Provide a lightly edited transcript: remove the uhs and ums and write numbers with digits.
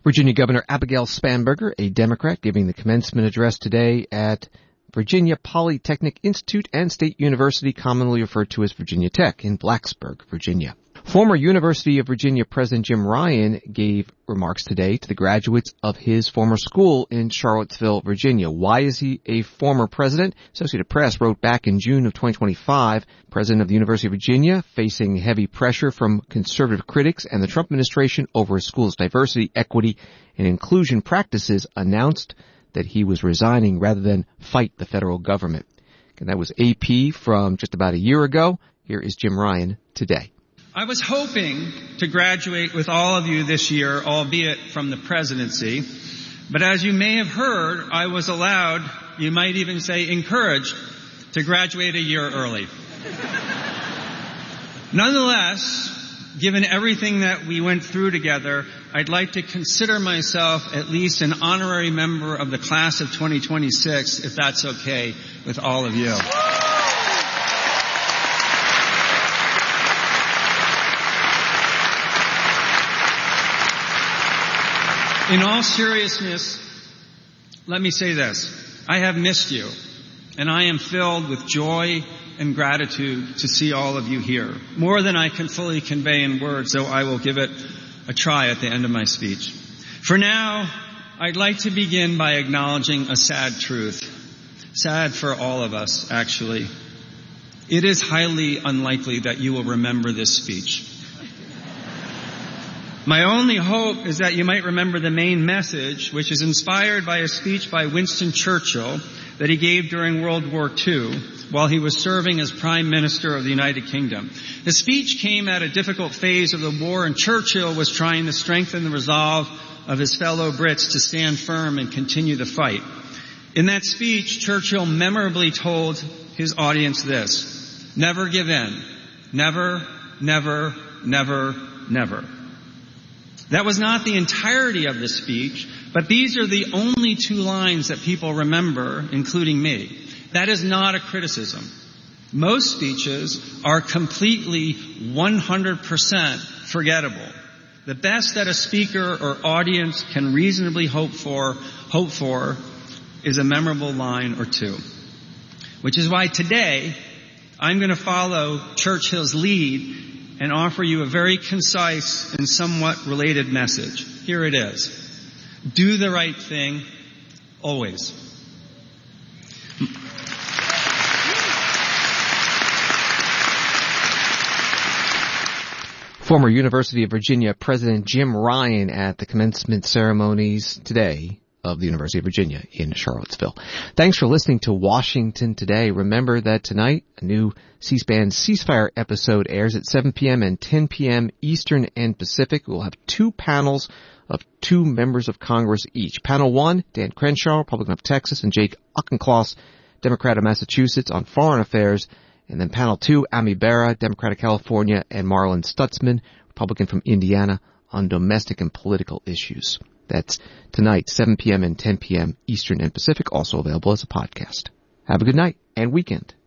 Virginia Governor Abigail Spanberger, a Democrat, giving the commencement address today at Virginia Polytechnic Institute and State University, commonly referred to as Virginia Tech, in Blacksburg, Virginia. Former University of Virginia President Jim Ryan gave remarks today to the graduates of his former school in Charlottesville, Virginia. Why is he a former president? Associated Press wrote back in June of 2025, President of the University of Virginia, facing heavy pressure from conservative critics and the Trump administration over his school's diversity, equity, and inclusion practices, announced that he was resigning rather than fight the federal government. And that was AP from just about a year ago. Here is Jim Ryan today. I was hoping to graduate with all of you this year, albeit from the presidency. But as you may have heard, I was allowed, you might even say encouraged, to graduate a year early. Nonetheless, given everything that we went through together, I'd like to consider myself at least an honorary member of the class of 2026, if that's okay with all of you. In all seriousness, let me say this. I have missed you, and I am filled with joy and gratitude to see all of you here. More than I can fully convey in words, though I will give it a try at the end of my speech. For now, I'd like to begin by acknowledging a sad truth. Sad for all of us, actually. It is highly unlikely that you will remember this speech. My only hope is that you might remember the main message, which is inspired by a speech by Winston Churchill that he gave during World War II while he was serving as Prime Minister of the United Kingdom. The speech came at a difficult phase of the war, and Churchill was trying to strengthen the resolve of his fellow Brits to stand firm and continue the fight. In that speech, Churchill memorably told his audience this: never give in. Never, never, never, never. That was not the entirety of the speech, but these are the only two lines that people remember, including me. That is not a criticism. Most speeches are completely 100% forgettable. The best that a speaker or audience can reasonably hope for is a memorable line or two. Which is why today I'm going to follow Churchill's lead and offer you a very concise and somewhat related message. Here it is. Do the right thing, always. Former University of Virginia President Jim Ryan at the commencement ceremonies today of the University of Virginia in Charlottesville. Thanks for listening to Washington Today. Remember that tonight a new C-SPAN Ceasefire episode airs at 7 p.m. and 10 p.m. Eastern and Pacific. We'll have two panels of two members of Congress each. Panel 1, Dan Crenshaw, Republican of Texas, and Jake Auchincloss, Democrat of Massachusetts, on foreign affairs. And then Panel 2, Ami Bera, Democrat of California, and Marlin Stutzman, Republican from Indiana, on domestic and political issues. That's tonight, 7 p.m. and 10 p.m. Eastern and Pacific, also available as a podcast. Have a good night and weekend.